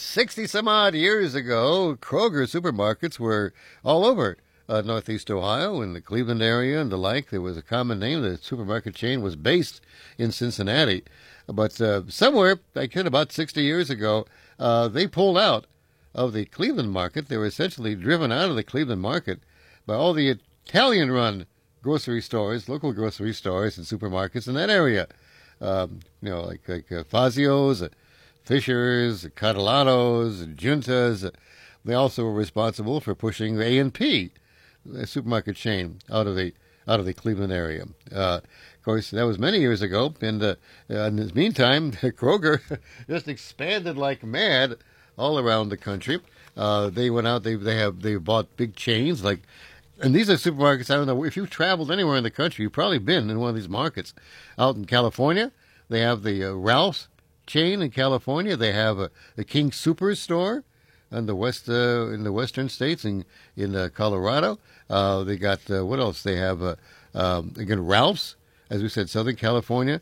60 some odd years ago, Kroger supermarkets were all over Northeast Ohio, in the Cleveland area and the like. There was a common name. The supermarket chain was based in Cincinnati. But somewhere, about 60 years ago, they pulled out of the Cleveland market. They were essentially driven out of the Cleveland market by all the Italian-run grocery stores, local grocery stores and supermarkets in that area. Like Fazio's, Fisher's, Catalano's, Junta's. They also were responsible for pushing the A&P, the supermarket chain, out of the Cleveland area. Of course, that was many years ago, and in the meantime, Kroger just expanded like mad all around the country. They went out. They bought big chains like. And these are supermarkets, I don't know, if you've traveled anywhere in the country, you've probably been in one of these markets. Out in California, they have the Ralph's chain in California. They have the King Soopers store in the western states, in Colorado. They got, what else? They have, again, Ralph's, as we said, Southern California.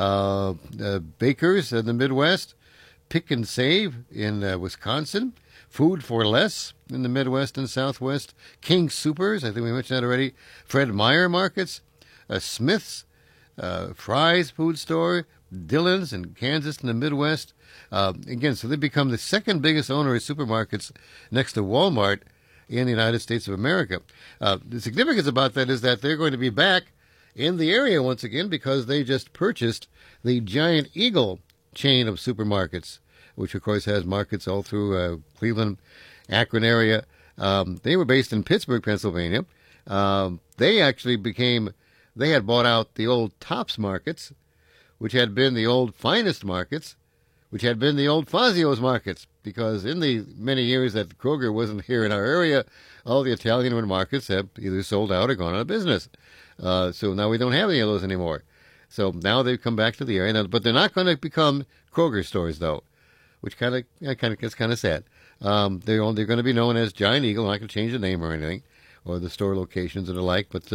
Baker's in the Midwest. Pick and Save in Wisconsin. Food for Less in the Midwest and Southwest. King Soopers, I think we mentioned that already. Fred Meyer Markets. Smith's, Fry's Food Store. Dillon's in Kansas in the Midwest. Again, so they become the second biggest owner of supermarkets next to Walmart in the United States of America. The significance about that is that they're going to be back in the area once again because they just purchased the Giant Eagle chain of supermarkets, which of course has markets all through Cleveland, Akron area. They were based in Pittsburgh, Pennsylvania. They had bought out the old Tops markets, which had been the old Finest markets, which had been the old Fazio's markets, because in the many years that Kroger wasn't here in our area, all the Italian markets have either sold out or gone out of business. So now we don't have any of those anymore. So now they've come back to the area, but they're not going to become Kroger stores, though, which kind of gets kind of sad. They're going to be known as Giant Eagle. I'm not going to change the name or anything, or the store locations and the like. But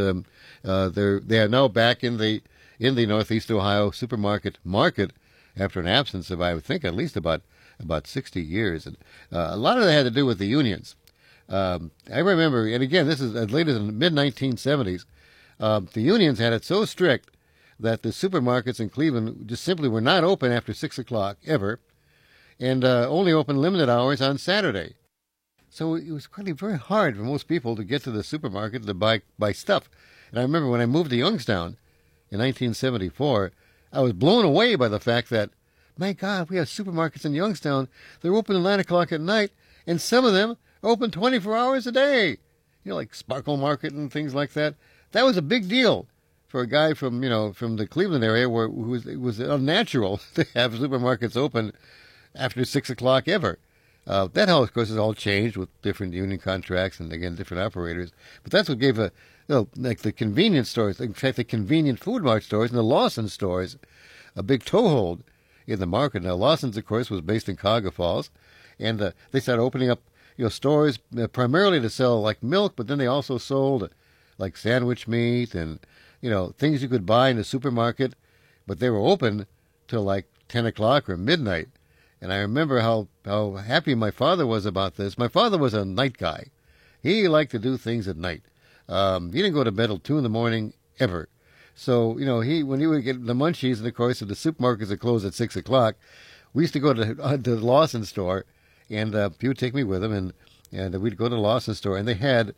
they are now back in the Northeast Ohio supermarket market after an absence of, I would think, at least about 60 years. And a lot of that had to do with the unions. I remember, and again, this is as late as the mid-1970s. The unions had it so strict that the supermarkets in Cleveland just simply were not open after 6 o'clock ever, and only open limited hours on Saturday. So it was really very hard for most people to get to the supermarket to buy stuff. And I remember when I moved to Youngstown in 1974, I was blown away by the fact that, my God, we have supermarkets in Youngstown. They're open at 9 o'clock at night, and some of them are open 24 hours a day. Like Sparkle Market and things like that. That was a big deal for a guy from the Cleveland area where it was unnatural to have supermarkets open after 6 o'clock ever. That, of course, has all changed with different union contracts and, again, different operators. But that's what gave like the convenience stores, in fact, the convenient Food Mart stores and the Lawson stores, a big toehold in the market. Now, Lawson's, of course, was based in Cuyahoga Falls, and they started opening up stores primarily to sell like milk, but then they also sold like sandwich meat and things you could buy in the supermarket, but they were open till like 10 o'clock or midnight. And I remember how happy my father was about this. My father was a night guy. He liked to do things at night. He didn't go to bed till 2 in the morning ever. So, when he would get the munchies, and of course, if the supermarkets are closed at 6 o'clock, we used to go to the Lawson store, and he would take me with him, and we'd go to the Lawson store, and they had,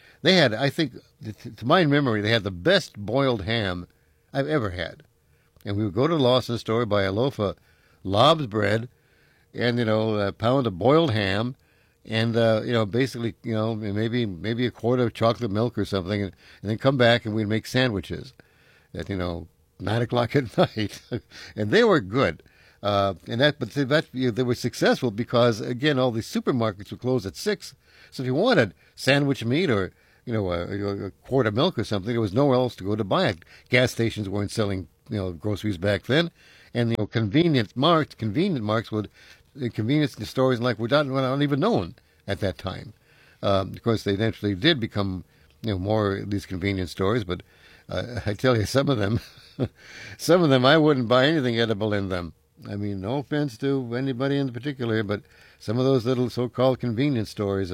I think, to my memory, they had the best boiled ham I've ever had. And we would go to the Lawson store, buy a loaf of Lob's bread, and a pound of boiled ham, and basically maybe a quart of chocolate milk or something, and then come back and we'd make sandwiches at 9 o'clock at night, and they were good. But they were successful because, again, all the supermarkets were closed at 6. So if you wanted sandwich meat or a quart of milk or something, there was nowhere else to go to buy it. Gas stations weren't selling groceries back then, and convenience marks would. The convenience stores like were not even known at that time. Of course, they eventually did become more of these convenience stores, but I tell you, some of them I wouldn't buy anything edible in them. I mean, no offense to anybody in particular, but some of those little so-called convenience stores,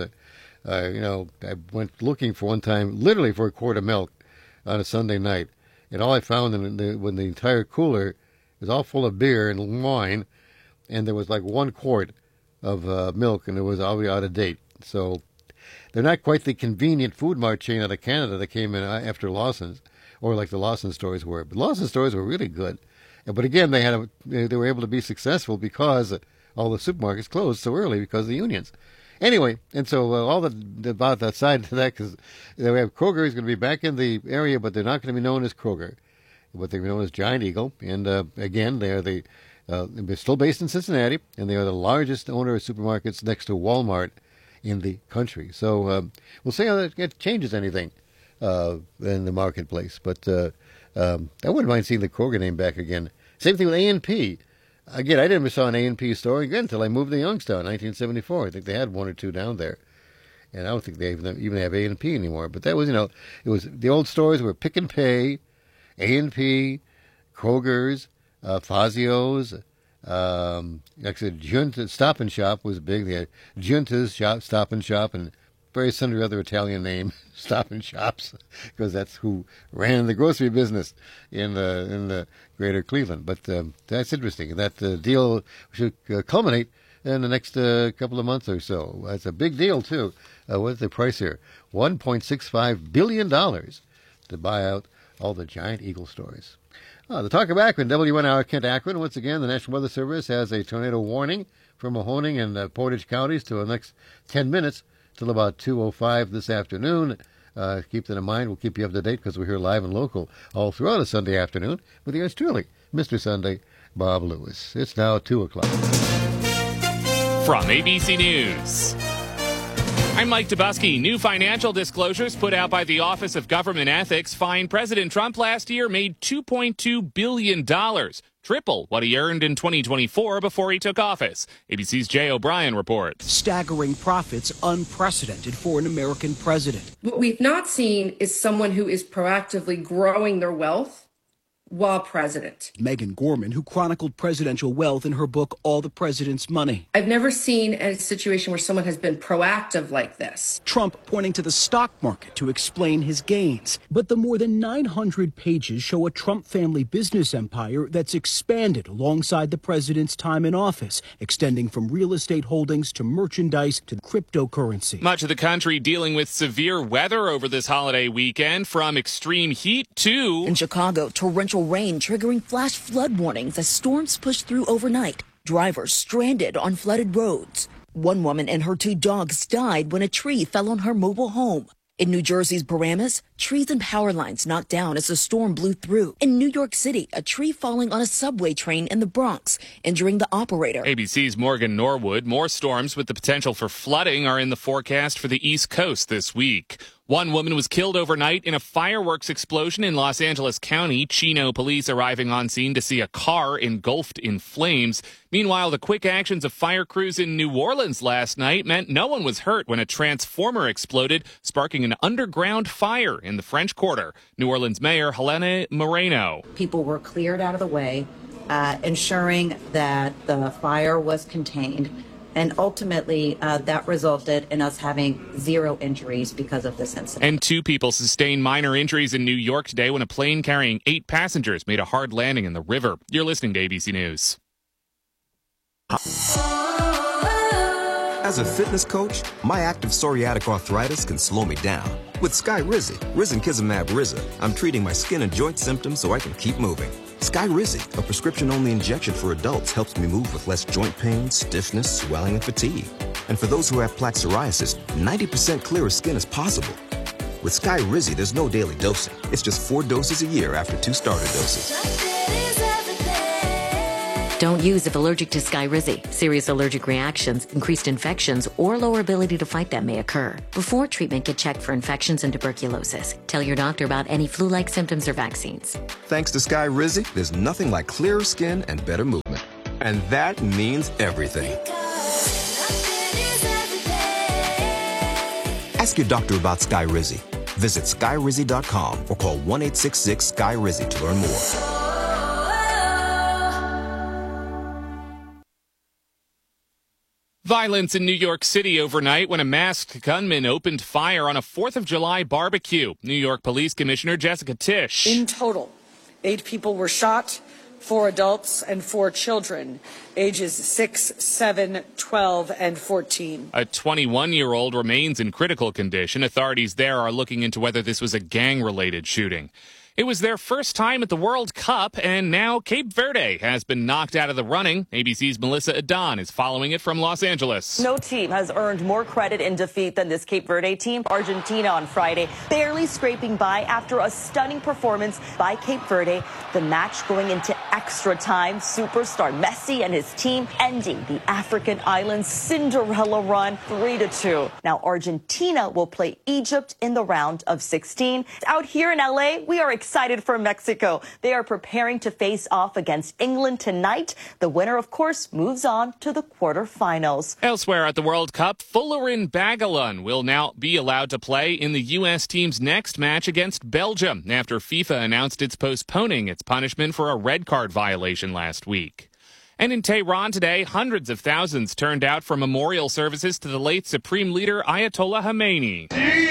I went looking for one time, literally for a quart of milk on a Sunday night, and all I found when the entire cooler was all full of beer and wine, and there was like 1 quart of milk, and it was already out of date. So they're not quite the convenient food mart chain out of Canada that came in after Lawson's, or like the Lawson stores were. But Lawson stores were really good. But again, they were able to be successful because all the supermarkets closed so early because of the unions. Anyway, and so all about that side to that, because we have Kroger is going to be back in the area, but they're not going to be known as Kroger, but they're known as Giant Eagle. And again, they're still based in Cincinnati, and they are the largest owner of supermarkets next to Walmart in the country. So we'll see how that changes anything in the marketplace. But I wouldn't mind seeing the Kroger name back again. Same thing with A&P. Again, I never saw an A&P store again until I moved to Youngstown in 1974. I think they had 1 or 2 down there. And I don't think they even have A&P anymore. But that was, it was the old stores were Pick and Pay, A&P, Kroger's, Fazio's. Like I said, Junta Stop and Shop was big. They had Junta's Stop and Shop, and various sundry other Italian name Stop and Shops, because that's who ran the grocery business in the greater Cleveland. But that's interesting. That deal should culminate in the next couple of months or so. That's a big deal, too. What's the price here? $1.65 billion to buy out all the Giant Eagle stores. The talk of Akron, WNR Kent Akron. Once again, the National Weather Service has a tornado warning for Mahoning and Portage counties to the next 10 minutes till about 2:05 this afternoon. Keep that in mind. We'll keep you up to date because we're here live and local all throughout a Sunday afternoon with yours truly, Mr. Sunday, Bob Lewis. It's now 2 o'clock. From ABC News, I'm Mike Dubusky. New financial disclosures put out by the Office of Government Ethics find President Trump last year made $2.2 billion, triple what he earned in 2024 before he took office. ABC's Jay O'Brien reports. Staggering profits, unprecedented for an American president. What we've not seen is someone who is proactively growing their wealth while president. Megan Gorman, who chronicled presidential wealth in her book, All the President's Money. I've never seen a situation where someone has been proactive like this. Trump pointing to the stock market to explain his gains. But the more than 900 pages show a Trump family business empire that's expanded alongside the president's time in office, extending from real estate holdings to merchandise to cryptocurrency. Much of the country dealing with severe weather over this holiday weekend, from extreme heat to... In Chicago, torrential rain triggering flash flood warnings as storms pushed through overnight. Drivers stranded on flooded roads. One woman and her 2 dogs died when a tree fell on her mobile home. In New Jersey's Paramus, trees and power lines knocked down as the storm blew through. In New York City, a tree falling on a subway train in the Bronx, injuring the operator. ABC's Morgan Norwood. More storms with the potential for flooding are in the forecast for the East Coast this week. One woman was killed overnight in a fireworks explosion in Los Angeles County. Chino police arriving on scene to see a car engulfed in flames. Meanwhile, the quick actions of fire crews in New Orleans last night meant no one was hurt when a transformer exploded, sparking an underground fire in the French Quarter. New Orleans Mayor Helena Moreno. People were cleared out of the way, ensuring that the fire was contained. And ultimately, that resulted in us having 0 injuries because of this incident. And 2 people sustained minor injuries in New York today when a plane carrying 8 passengers made a hard landing in the river. You're listening to ABC News. As a fitness coach, my active psoriatic arthritis can slow me down. With Skyrizi, Risankizumab Riza, I'm treating my skin and joint symptoms so I can keep moving. Skyrizi, a prescription-only injection for adults, helps me move with less joint pain, stiffness, swelling, and fatigue. And for those who have plaque psoriasis, 90% clearer skin is possible. With Skyrizi, there's no daily dosing. It's just 4 doses a year after 2 starter doses. Don't use if allergic to Skyrizi. Serious allergic reactions, increased infections, or lower ability to fight them may occur. Before treatment, get checked for infections and tuberculosis. Tell your doctor about any flu-like symptoms or vaccines. Thanks to Skyrizi, there's nothing like clearer skin and better movement. And that means everything. Ask your doctor about Skyrizi. Visit Skyrizi.com or call 1-866-SKY-RIZI to learn more. Violence in New York City overnight when a masked gunman opened fire on a 4th of July barbecue. New York Police Commissioner Jessica Tisch. In total, 8 people were shot, 4 adults and 4 children, ages 6, 7, 12, and 14. A 21-year-old remains in critical condition. Authorities there are looking into whether this was a gang-related shooting. It was their first time at the World Cup, and now Cape Verde has been knocked out of the running. ABC's Melissa Adon is following it from Los Angeles. No team has earned more credit in defeat than this Cape Verde team. Argentina on Friday, barely scraping by after a stunning performance by Cape Verde. The match going into extra time. Superstar Messi and his team ending the African island's Cinderella run 3-2. Now Argentina will play Egypt in the round of 16. Out here in LA, we are excited for Mexico. They are preparing to face off against England tonight. The winner, of course, moves on to the quarterfinals. Elsewhere at the World Cup, Folarin Balogun will now be allowed to play in the U.S. team's next match against Belgium after FIFA announced it's postponing its punishment for a red card violation last week. And in Tehran today, hundreds of thousands turned out for memorial services to the late Supreme Leader Ayatollah Khamenei.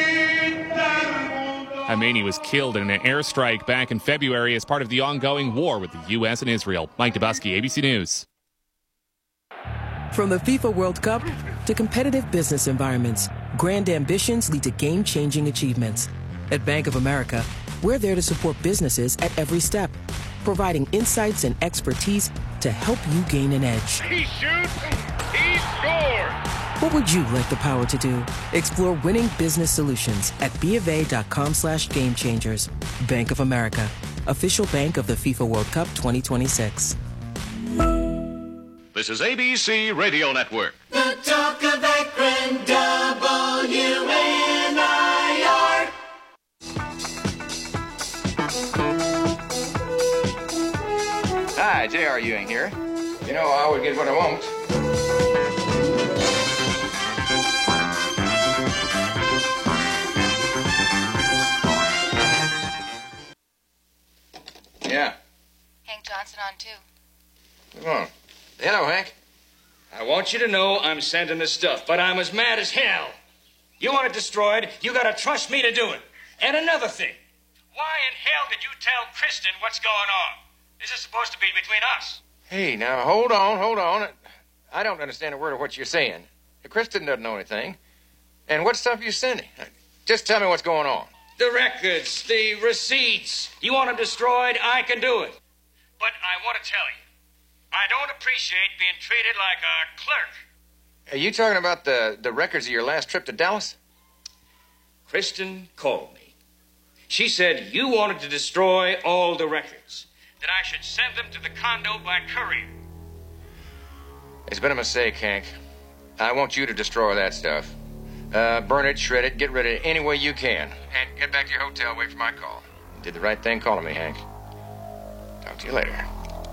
Khamenei was killed in an airstrike back in February as part of the ongoing war with the U.S. and Israel. Mike Dubusky, ABC News. From the FIFA World Cup to competitive business environments, grand ambitions lead to game-changing achievements. At Bank of America, we're there to support businesses at every step, providing insights and expertise to help you gain an edge. He shoots, he scores! What would you like the power to do? Explore winning business solutions at BofA.com/gamechangers. Bank of America, official bank of the FIFA World Cup 2026. This is ABC Radio Network. The talk of Akron, WNIR. Hi, J.R. Ewing here. You know, I always get what I want. Yeah. Hank Johnson on, too. Come on. Hello, Hank. I want you to know I'm sending the stuff, but I'm as mad as hell. You want it destroyed, you gotta trust me to do it. And another thing. Why in hell did you tell Kristen what's going on? This is supposed to be between us. Hey, now, hold on. I don't understand a word of what you're saying. Kristen doesn't know anything. And what stuff you sending? Just tell me what's going on. The records, the receipts. You want them destroyed, I can do it. But I want to tell you, I don't appreciate being treated like a clerk. Are you talking about the records of your last trip to Dallas? Kristen called me. She said you wanted to destroy all the records, that I should send them to the condo by courier. It's been a mistake, Hank. I want you to destroy that stuff. Burn it, shred it, get rid of it any way you can. And get back to your hotel, wait for my call. You did the right thing calling me, Hank. Talk to you later.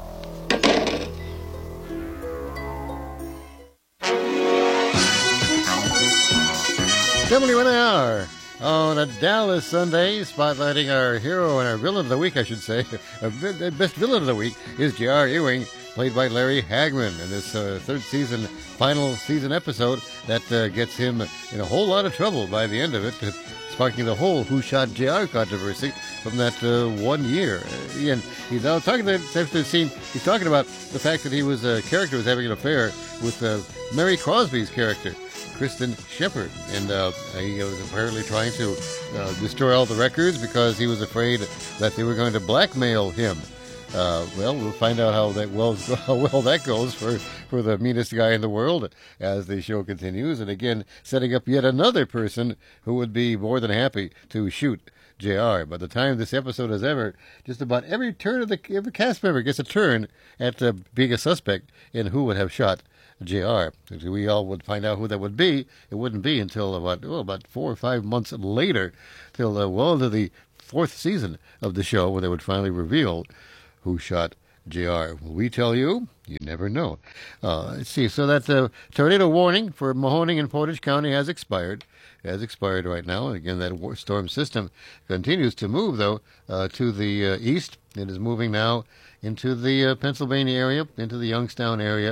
WNIR on a Dallas Sunday, spotlighting our hero and our villain of the week, I should say. The best villain of the week is J.R. Ewing, played by Larry Hagman in this final season episode that gets him in a whole lot of trouble by the end of it, sparking the whole Who Shot J.R. controversy from that 1 year. And he's now talking after the scene. He's talking about the fact that he was a character was having an affair with Mary Crosby's character, Kristen Shepard, and he was apparently trying to destroy all the records because he was afraid that they were going to blackmail him. Well, we'll find out how well that goes for the meanest guy in the world as the show continues. And again, setting up yet another person who would be more than happy to shoot JR. By the time this episode is ever, just about every turn of every cast member gets a turn at being a suspect in who would have shot JR. If we all would find out who that would be, it wouldn't be until about 4 or 5 months later, till well into the 4th season of the show, when they would finally reveal who shot JR. Will we tell you? You never know. Let's see. So that tornado warning for Mahoning and Portage County has expired. It has expired right now. And again, that storm system continues to move, though, to the east. It is moving now into the Pennsylvania area, into the Youngstown area,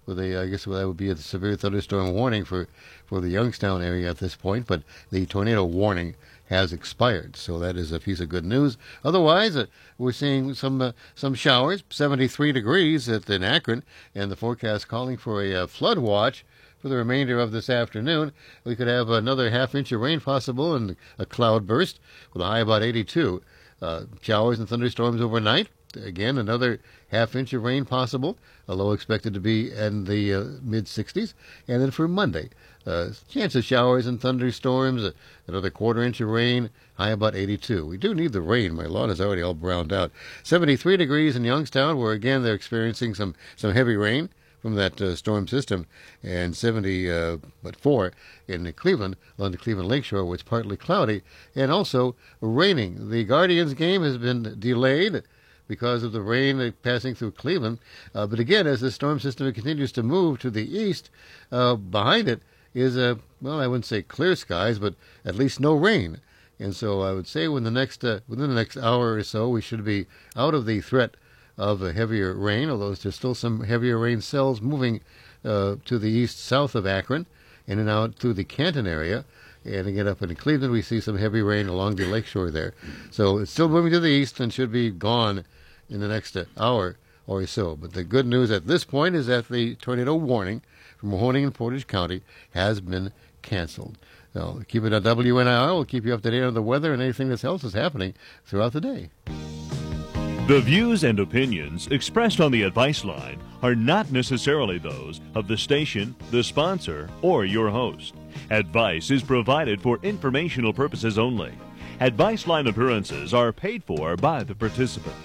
with I guess that would be a severe thunderstorm warning for the Youngstown area at this point, but the tornado warning has expired, so that is a piece of good news. Otherwise, we're seeing some showers, 73 degrees in Akron, and the forecast calling for a flood watch for the remainder of this afternoon. We could have another half-inch of rain possible and a cloud burst with a high about 82. Showers and thunderstorms overnight. Again, another half-inch of rain possible. A low expected to be in the mid-60s. And then for Monday, chance of showers and thunderstorms, another quarter-inch of rain, high about 82. We do need the rain. My lawn is already all browned out. 73 degrees in Youngstown, where, again, they're experiencing some heavy rain from that storm system, and 74 in Cleveland, along the Cleveland Lakeshore, where it's partly cloudy, and also raining. The Guardians game has been delayed because of the rain passing through Cleveland. But again, as the storm system continues to move to the east, behind it is, well, I wouldn't say clear skies, but at least no rain. And so I would say within the next hour or so, we should be out of the threat of a heavier rain, although there's still some heavier rain cells moving to the east-south of Akron, in and out through the Canton area. And again, up in Cleveland, we see some heavy rain along the lakeshore there. So it's still moving to the east and should be gone in the next hour or so. But the good news at this point is that the tornado warning from Mahoning and Portage County has been canceled. Now, keep it on WNIR. We'll keep you up to date on the weather and anything else is happening throughout the day. The views and opinions expressed on the Advice Line are not necessarily those of the station, the sponsor, or your host. Advice is provided for informational purposes only. Advice Line appearances are paid for by the participant.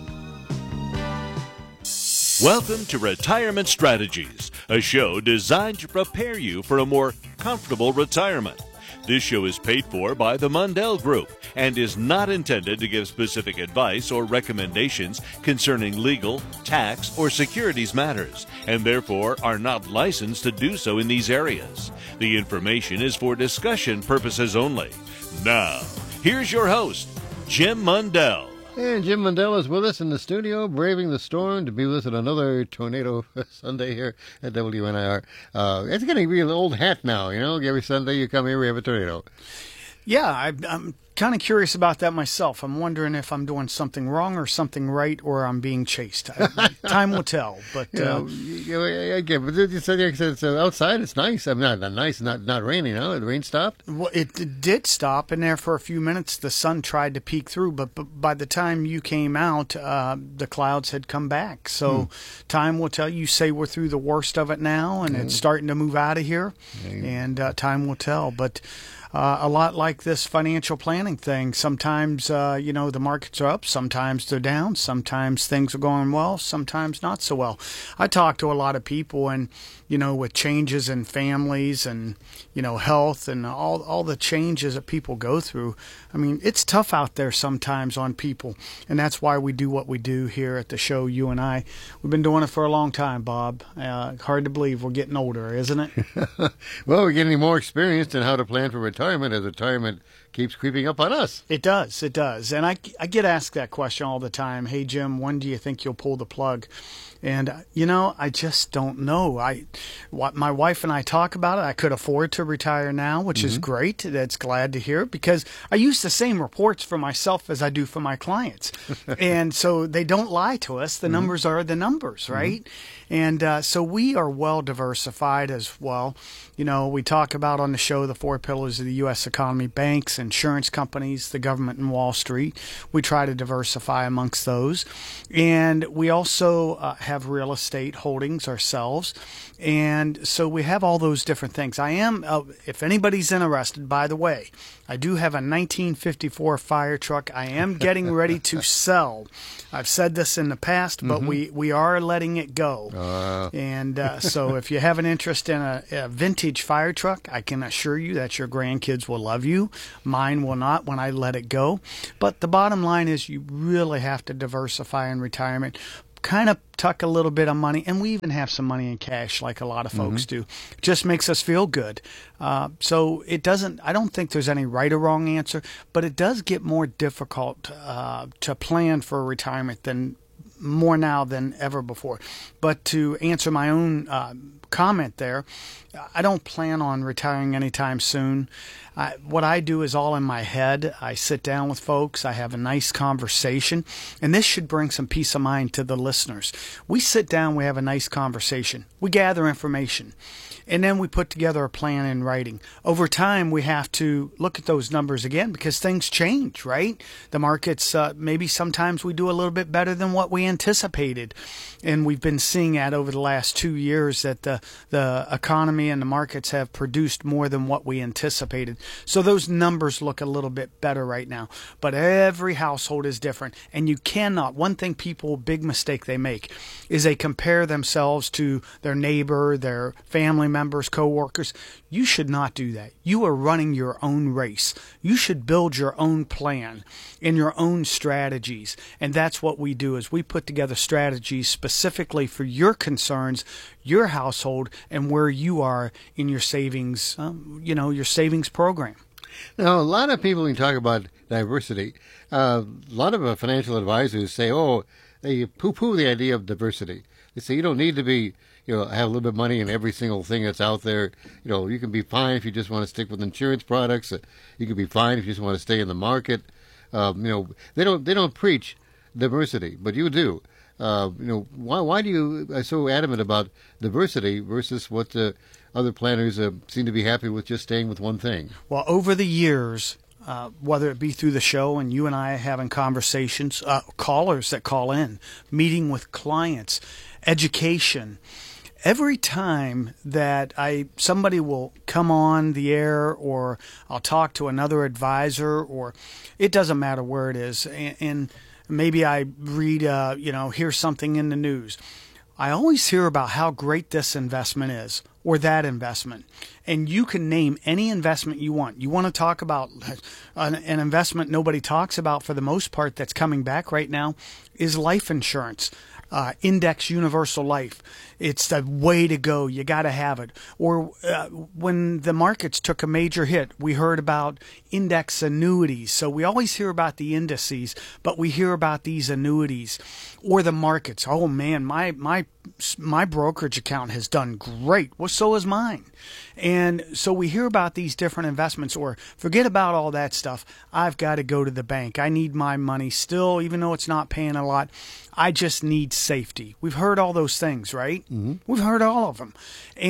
Welcome to Retirement Strategies, a show designed to prepare you for a more comfortable retirement. This show is paid for by the Mundell Group and is not intended to give specific advice or recommendations concerning legal, tax, or securities matters, and therefore are not licensed to do so in these areas. The information is for discussion purposes only. Now, here's your host, Jim Mundell. And Jim Mundell is with us in the studio, braving the storm to be with us on another Tornado Sunday here at WNIR. It's getting to be an old hat now, you know. Every Sunday you come here, we have a tornado. Yeah, I'm kind of curious about that myself. I'm wondering if I'm doing something wrong or something right, or I'm being chased. Time will tell. But again, but you said it's outside. It's nice. I mean, not nice. Not raining. No, the rain stopped. Well, it did stop, and there for a few minutes the sun tried to peek through. But by the time you came out, the clouds had come back. So time will tell. You say we're through the worst of it now, and it's starting to move out of here, and time will tell. But a lot like this financial planning thing. Sometimes, the markets are up. Sometimes they're down. Sometimes things are going well. Sometimes not so well. I talk to a lot of people, and, with changes in families and, health and all the changes that people go through. I mean, it's tough out there sometimes on people. And that's why we do what we do here at the show, you and I. We've been doing it for a long time, Bob. Hard to believe we're getting older, isn't it? Well, we're getting more experienced in how to plan for retirement as retirement keeps creeping up on us. It does. And I get asked that question all the time. Hey, Jim, when do you think you'll pull the plug? And, I just don't know. My wife and I talk about it. I could afford to retire now, which is great. That's glad to hear, because I use the same reports for myself as I do for my clients. And so they don't lie to us. The numbers are the numbers, right? And so we are well diversified as well. We talk about on the show the four pillars of the U.S. economy: banks, insurance companies, the government, and Wall Street. We try to diversify amongst those. And we also have real estate holdings ourselves. And so we have all those different things. I am, if anybody's interested, by the way, I do have a 1954 fire truck I am getting ready to sell. I've said this in the past, but we are letting it go. And so if you have an interest in a vintage fire truck, I can assure you that your grandkids will love you. Mine will not when I let it go. But the bottom line is you really have to diversify in retirement. Kind of tuck a little bit of money, and we even have some money in cash like a lot of folks do. It just makes us feel good. So it doesn't, I don't think there's any right or wrong answer, but it does get more difficult to plan for retirement than more now than ever before. But to answer my own comment there, I don't plan on retiring anytime soon. What I do is all in my head. I sit down with folks. I have a nice conversation. And this should bring some peace of mind to the listeners. We sit down, we have a nice conversation. We gather information. And then we put together a plan in writing. Over time, we have to look at those numbers again because things change, right? The markets, maybe sometimes we do a little bit better than what we anticipated. And we've been seeing that over the last 2 years that the economy and the markets have produced more than what we anticipated. So those numbers look a little bit better right now. But every household is different. And you cannot, one thing people, big mistake they make is they compare themselves to their neighbor, their family members, co-workers. You should not do that. You are running your own race. You should build your own plan and your own strategies. And that's what we do is we put together strategies specifically for your concerns, your household, and where you are in your savings, your savings program. Now, a lot of people, when you talk about diversity, a lot of financial advisors say, they poo-poo the idea of diversity. They say you don't need to be, have a little bit of money in every single thing that's out there. You can be fine if you just want to stick with insurance products. You can be fine if you just want to stay in the market. They don't preach diversity, but you do. Why do you are so adamant about diversity versus what other planners seem to be happy with just staying with one thing? Well, over the years, whether it be through the show and you and I having conversations, callers that call in, meeting with clients, education, every time that somebody will come on the air or I'll talk to another advisor or it doesn't matter where it is, and maybe I read, hear something in the news. I always hear about how great this investment is or that investment. And you can name any investment you want. You want to talk about an investment nobody talks about for the most part that's coming back right now is life insurance. Index Universal Life. It's the way to go. You got to have it. Or when the markets took a major hit, we heard about index annuities. So we always hear about the indices, but we hear about these annuities or the markets. Oh man, my brokerage account has done great. Well, so has mine. And so we hear about these different investments, or forget about all that stuff. I've got to go to the bank. I need my money still, even though it's not paying a lot. I just need safety. We've heard all those things, right? Mm-hmm. We've heard all of them.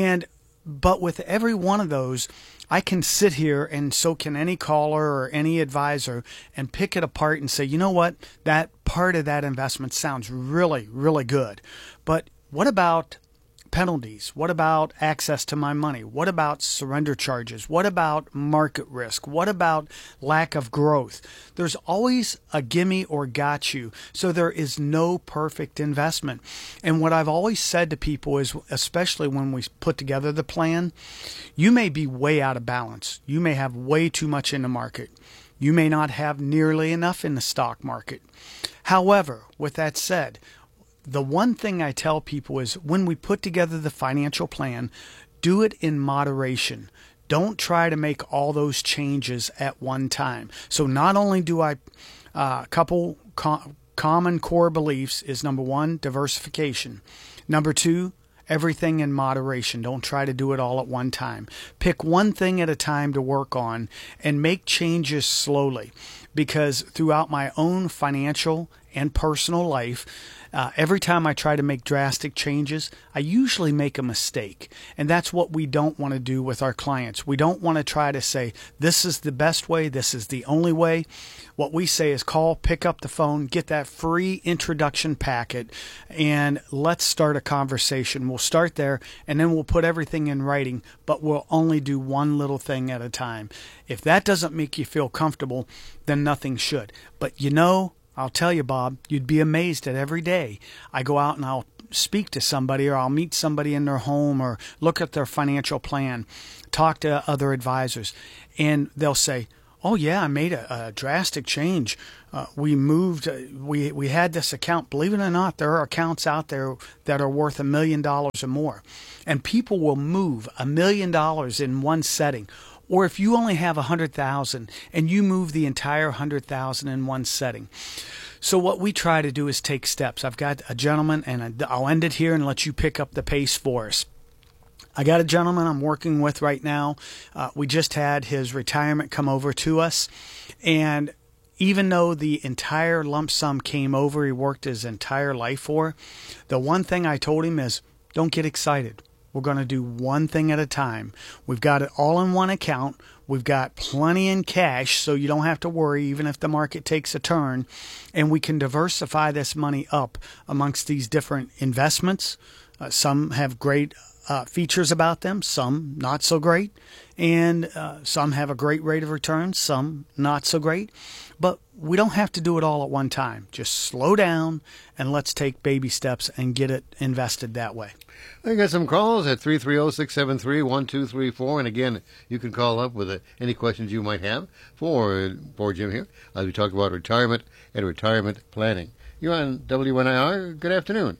But with every one of those, I can sit here, and so can any caller or any advisor, and pick it apart and say, you know what? That part of that investment sounds really, really good. But what about penalties? What about access to my money? What about surrender charges? What about market risk? What about lack of growth? There's always a gimme or got you. So there is no perfect investment. And what I've always said to people is, especially when we put together the plan, you may be way out of balance. You may have way too much in the market. You may not have nearly enough in the stock market. However, with that said, the one thing I tell people is when we put together the financial plan, do it in moderation. Don't try to make all those changes at one time. So not only do I, a couple common core beliefs is number one, diversification. Number two, everything in moderation. Don't try to do it all at one time. Pick one thing at a time to work on and make changes slowly. Because throughout my own financial and personal life, every time I try to make drastic changes, I usually make a mistake. And that's what we don't want to do with our clients. We don't want to try to say, this is the best way, this is the only way. What we say is call, pick up the phone, get that free introduction packet, and let's start a conversation. We'll start there, and then we'll put everything in writing, but we'll only do one little thing at a time. If that doesn't make you feel comfortable, then nothing should. But I'll tell you, Bob, you'd be amazed at every day. I go out and I'll speak to somebody, or I'll meet somebody in their home, or look at their financial plan, talk to other advisors, and they'll say, oh yeah, I made a drastic change. We moved, we had this account. Believe it or not, there are accounts out there that are worth $1 million or more. And people will move $1 million in one setting. Or if you only have $100,000 and you move the entire $100,000 in one setting. So what we try to do is take steps. I've got a gentleman, and I'll end it here and let you pick up the pace for us. I got a gentleman I'm working with right now. We just had his retirement come over to us, and even though the entire lump sum came over, he worked his entire life for, the one thing I told him is, don't get excited. We're going to do one thing at a time. We've got it all in one account. We've got plenty in cash, so you don't have to worry even if the market takes a turn. And we can diversify this money up amongst these different investments. Some have great features about them, some not so great. And some have a great rate of return, some not so great. But we don't have to do it all at one time. Just slow down and let's take baby steps and get it invested that way. I got some calls at 330-673-1234. And again, you can call up with any questions you might have for Jim here as we talk about retirement and retirement planning. You're on WNIR. Good afternoon.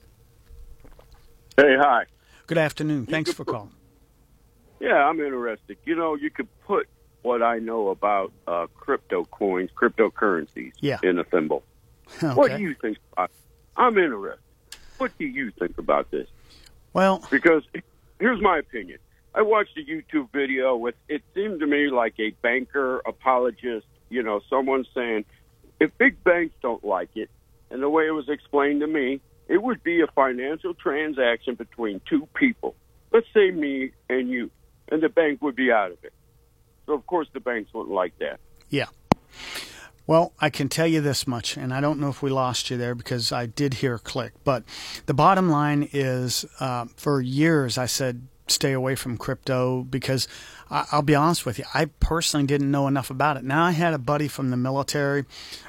Hey, hi. Good afternoon. Thanks for calling. Yeah, I'm interested. You know, you could put what I know about crypto coins, cryptocurrencies in a thimble. Okay. What do you think about it? I'm interested. What do you think about this? Well, because here's my opinion. I watched a YouTube video with, it seemed to me like a banker apologist, you know, someone saying, if big banks don't like it, and the way it was explained to me, it would be a financial transaction between two people. Let's say me and you, and the bank would be out of it. So, of course, the banks wouldn't like that. Yeah. Well, I can tell you this much, and I don't know if we lost you there because I did hear a click, but the bottom line is for years I said stay away from crypto because I'll be honest with you, I personally didn't know enough about it. Now I had a buddy from the military.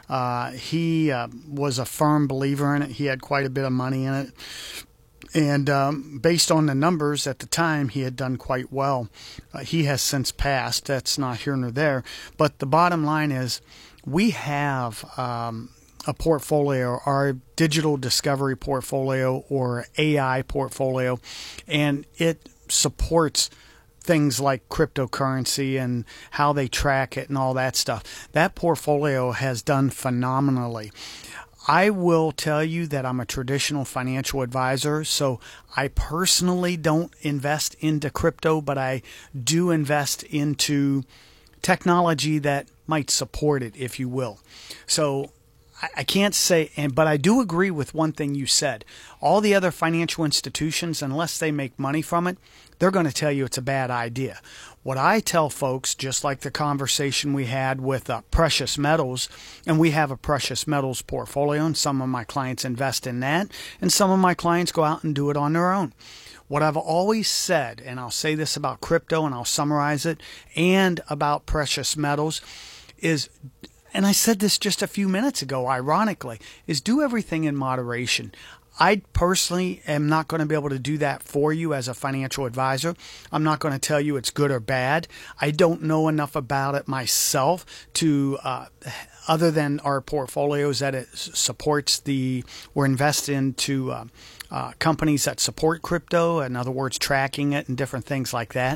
He was a firm believer in it. He had quite a bit of money in it. And based on the numbers at the time, he had done quite well. He has since passed. That's not here nor there. But the bottom line is we have a portfolio, our digital discovery portfolio or AI portfolio, and it supports things like cryptocurrency and how they track it and all that stuff. That portfolio has done phenomenally. I will tell you that I'm a traditional financial advisor, so I personally don't invest into crypto, but I do invest into technology that might support it, if you will. So I can't say, but I do agree with one thing you said. All the other financial institutions, unless they make money from it, they're going to tell you it's a bad idea. What I tell folks, just like the conversation we had with precious metals, and we have a precious metals portfolio, and some of my clients invest in that, and some of my clients go out and do it on their own. What I've always said, and I'll say this about crypto, and I'll summarize it, and about precious metals, is, and I said this just a few minutes ago, ironically, is do everything in moderation. I personally am not going to be able to do that for you as a financial advisor. I'm not going to tell you it's good or bad. I don't know enough about it myself to, other than our portfolios that it supports we're invested into companies that support crypto, in other words, tracking it and different things like that.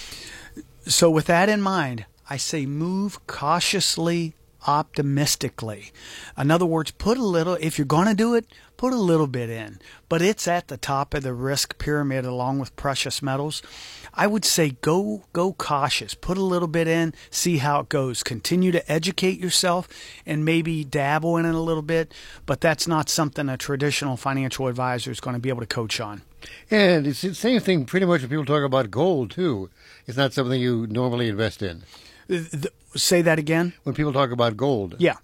So with that in mind, I say move cautiously, optimistically. In other words, put a little, if you're going to do it, put a little bit in, but it's at the top of the risk pyramid along with precious metals. I would say go cautious, put a little bit in, see how it goes. Continue to educate yourself and maybe dabble in it a little bit, but that's not something a traditional financial advisor is going to be able to coach on. And it's the same thing pretty much when people talk about gold too. It's not something you normally invest in. Say that again? When people talk about gold. Yeah.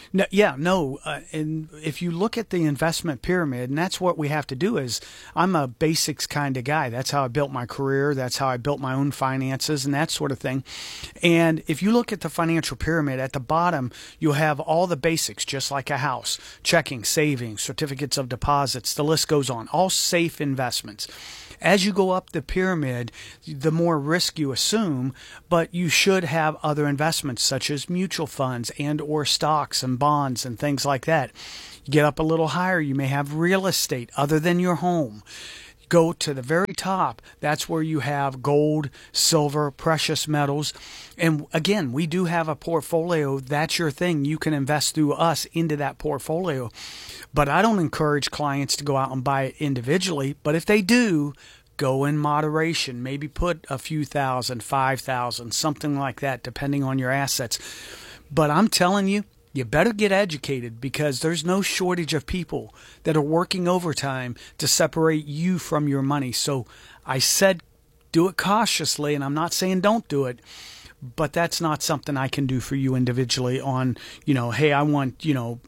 And if you look at the investment pyramid, and that's what we have to do is, I'm a basics kind of guy. That's how I built my career. That's how I built my own finances and that sort of thing. And if you look at the financial pyramid, at the bottom, you'll have all the basics, just like a house, checking, savings, certificates of deposits, the list goes on, all safe investments. As you go up the pyramid, the more risk you assume, but you should have other investments such as mutual funds and or stocks and bonds and things like that. You get up a little higher, you may have real estate other than your home. go to the very top. That's where you have gold, silver, precious metals. And again, we do have a portfolio. That's your thing. You can invest through us into that portfolio. But I don't encourage clients to go out and buy it individually. But if they do, go in moderation. Maybe put a few thousand, 5,000, something like that, depending on your assets. But I'm telling you, you better get educated, because there's no shortage of people that are working overtime to separate you from your money. So I said do it cautiously, and I'm not saying don't do it, but that's not something I can do for you individually on, hey, I want,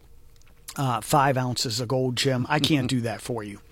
5 ounces of gold, Jim. I can't do that for you.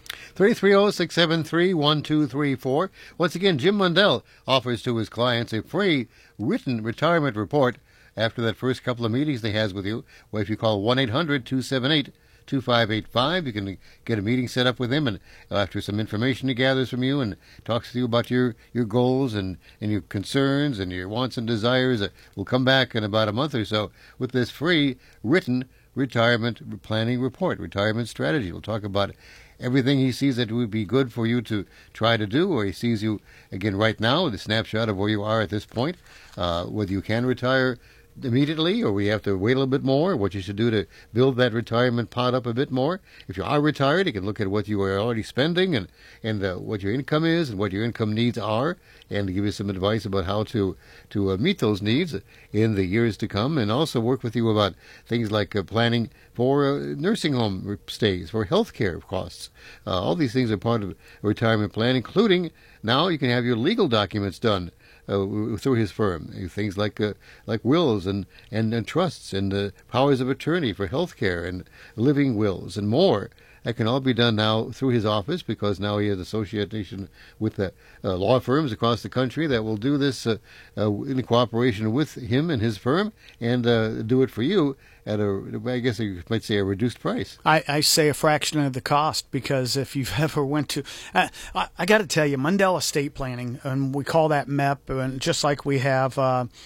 330-673-1234. Once again, Jim Mundell offers to his clients a free written retirement report after that first couple of meetings they has with you. Well, if you call 1-800-278-2585, you can get a meeting set up with him, and after some information he gathers from you and talks to you about your goals and your concerns and your wants and desires, we'll come back in about a month or so with this free written retirement planning report, retirement strategy. We'll talk about everything he sees that would be good for you to try to do, or he sees you, again, right now, with a snapshot of where you are at this point, whether you can retire immediately or we have to wait a little bit more, what you should do to build that retirement pot up a bit more. If you are retired, you can look at what you are already spending and what your income is and what your income needs are, and give you some advice about how to meet those needs in the years to come, and also work with you about things like planning for nursing home stays, for health care costs. All these things are part of a retirement plan, including now you can have your legal documents done through his firm, things like wills and trusts and powers of attorney for health care and living wills and more. That can all be done now through his office, because now he has association with law firms across the country that will do this in cooperation with him and his firm, and do it for you at I guess you might say, a reduced price. I say a fraction of the cost, because if you've ever went to, I got to tell you, Mundell Estate Planning, and we call that MEP, and just like we have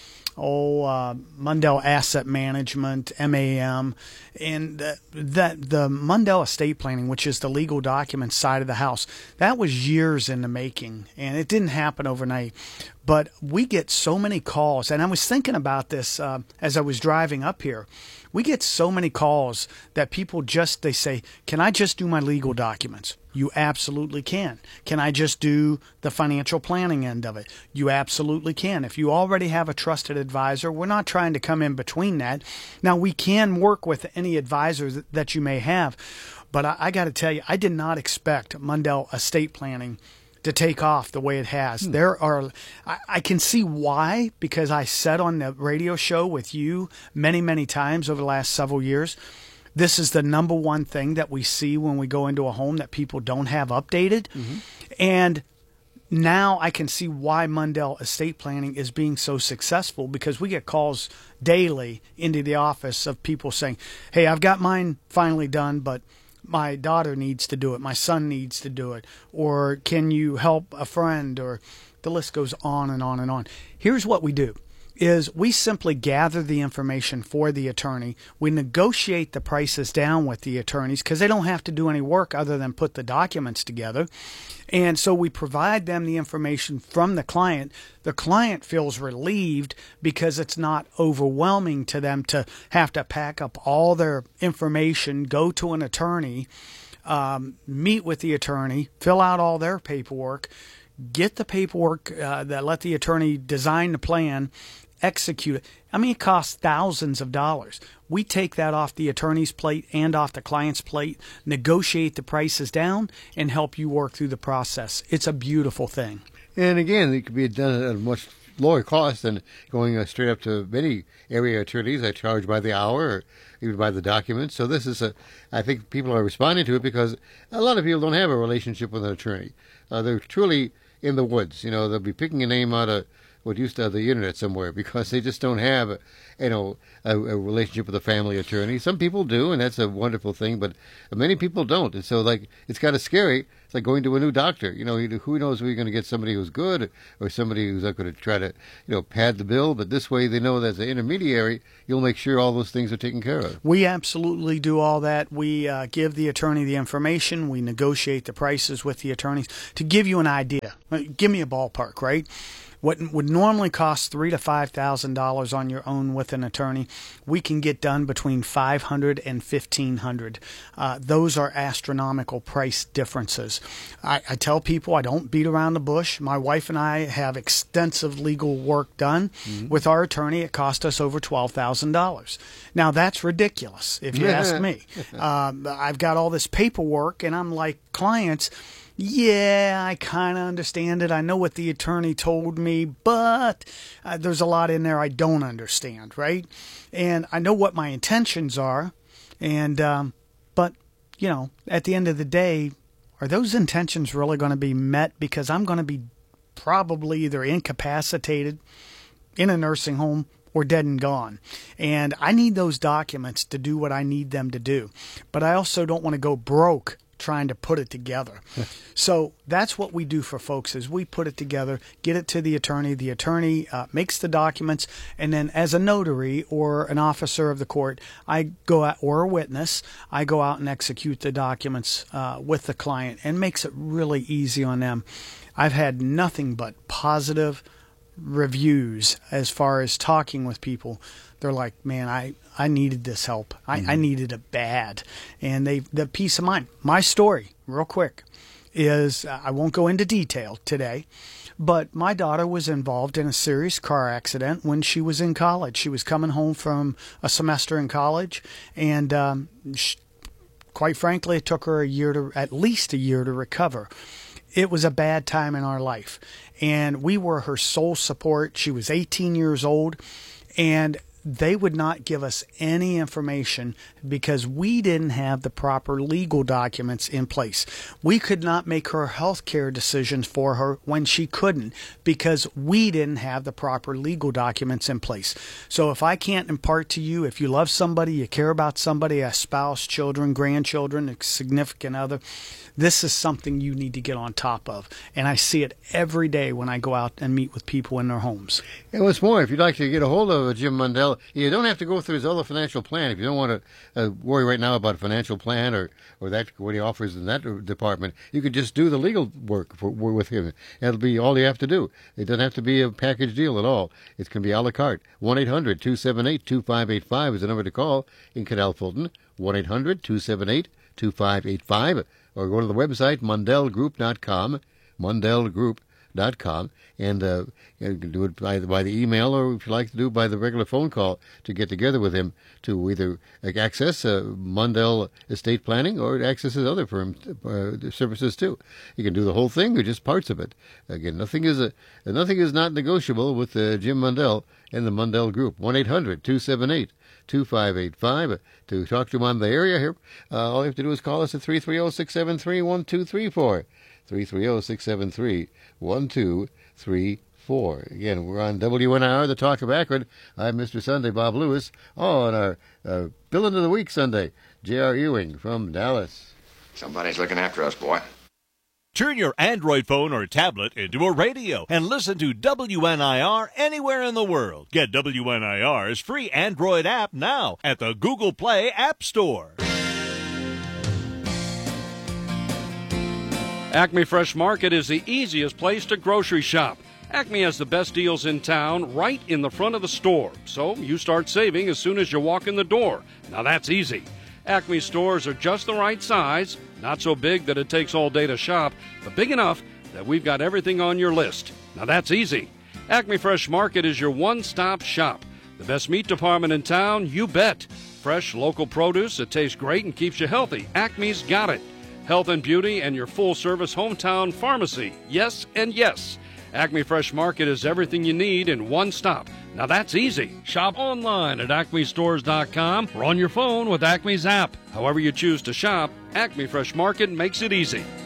Mundell Asset Management, MAM, and the Mundell Estate Planning, which is the legal documents side of the house, that was years in the making, and it didn't happen overnight. But we get so many calls, and I was thinking about this as I was driving up here. We get so many calls that people they say, can I just do my legal documents? You absolutely can. Can I just do the financial planning end of it? You absolutely can. If you already have a trusted advisor, we're not trying to come in between that. Now, we can work with any advisor that you may have, but I got to tell you, I did not expect Mundell Estate Planning to take off the way it has. I can see why, because I said on the radio show with you many, many times over the last several years, this is the number one thing that we see when we go into a home that people don't have updated. Mm-hmm. And now I can see why Mundell Estate Planning is being so successful, because we get calls daily into the office of people saying, hey, I've got mine finally done, but my daughter needs to do it, my son needs to do it, or can you help a friend, or the list goes on and on and on. Here's what we do. Is we simply gather the information for the attorney. We negotiate the prices down with the attorneys, because they don't have to do any work other than put the documents together. And so we provide them the information from the client. The client feels relieved, because it's not overwhelming to them to have to pack up all their information, go to an attorney, meet with the attorney, fill out all their paperwork, get the paperwork that let the attorney design the plan, execute it. I mean, it costs thousands of dollars. We take that off the attorney's plate and off the client's plate, negotiate the prices down, and help you work through the process. It's a beautiful thing. And again, it could be done at a much lower cost than going straight up to many area attorneys that charge by the hour or even by the documents. So this is I think people are responding to it, because a lot of people don't have a relationship with an attorney. They're truly in the woods. They'll be picking a name out of what used to have the internet somewhere, because they just don't have, a relationship with a family attorney. Some people do, and that's a wonderful thing, but many people don't. And so, like, it's kind of scary. It's like going to a new doctor. Who knows if you're going to get somebody who's good or somebody who's not going to try to, pad the bill. But this way, they know that as an intermediary, you'll make sure all those things are taken care of. We absolutely do all that. We give the attorney the information. We negotiate the prices with the attorneys. To give you an idea, give me a ballpark, right? What would normally cost $3,000 to $5,000 on your own with an attorney, we can get done between $500 and $1,500. Those are astronomical price differences. I tell people I don't beat around the bush. My wife and I have extensive legal work done. With our attorney, it cost us over $12,000. Now, that's ridiculous, if you ask me. I've got all this paperwork, and I'm like, clients, yeah, I kind of understand it. I know what the attorney told me, but there's a lot in there I don't understand, right? And I know what my intentions are, and but, at the end of the day, are those intentions really going to be met? Because I'm going to be probably either incapacitated, in a nursing home, or dead and gone. And I need those documents to do what I need them to do. But I also don't want to go broke trying to put it together. So that's what we do for folks, is we put it together, get it to the attorney. The attorney makes the documents, and then as a notary or an officer of the court, I go out, or a witness, I go out and execute the documents with the client, and makes it really easy on them. I've had nothing but positive reviews as far as talking with people. They're like, man, I needed this help. I needed it bad. And the peace of mind. My story, real quick, is I won't go into detail today, but my daughter was involved in a serious car accident when she was in college. She was coming home from a semester in college, and quite frankly, it took her at least a year to recover. It was a bad time in our life, and we were her sole support. She was 18 years old, and they would not give us any information because we didn't have the proper legal documents in place. We could not make her health care decisions for her when she couldn't because we didn't have the proper legal documents in place. So if I can't impart to you, if you love somebody, you care about somebody, a spouse, children, grandchildren, a significant other, this is something you need to get on top of. And I see it every day when I go out and meet with people in their homes. And what's more, if you'd like to get a hold of Jim Mundell, you don't have to go through his other financial plan. If you don't want to worry right now about a financial plan or that what he offers in that department, you could just do the legal work with him. That'll be all you have to do. It doesn't have to be a package deal at all. It can be a la carte. 1-800-278-2585 is the number to call in Canal Fulton. 1-800-278-2585. Or go to the website, mundellgroup.com, mundellgroup.com, and you can do it by the email, or if you like to do it by the regular phone call to get together with him to either access Mundell Estate Planning or access his other firm services too. You can do the whole thing or just parts of it. Again, nothing is not negotiable with Jim Mundell and the Mundell Group. 1-800-278-2585 to talk to him on the area here. All you have to do is call us at 330-673-1234. 330-673-1234. Again, we're on WNIR, the Talk of Akron. I'm Mr. Sunday, Bob Lewis. On our Villain of the Week Sunday, J.R. Ewing from Dallas. Somebody's looking after us, boy. Turn your Android phone or tablet into a radio and listen to WNIR anywhere in the world. Get WNIR's free Android app now at the Google Play App Store. Acme Fresh Market is the easiest place to grocery shop. Acme has the best deals in town right in the front of the store, so you start saving as soon as you walk in the door. Now that's easy. Acme stores are just the right size, not so big that it takes all day to shop, but big enough that we've got everything on your list. Now that's easy. Acme Fresh Market is your one-stop shop. The best meat department in town, you bet. Fresh local produce that tastes great and keeps you healthy. Acme's got it. Health and beauty and your full-service hometown pharmacy. Yes and yes. Acme Fresh Market is everything you need in one stop. Now that's easy. Shop online at acmestores.com or on your phone with Acme's app. However you choose to shop, Acme Fresh Market makes it easy.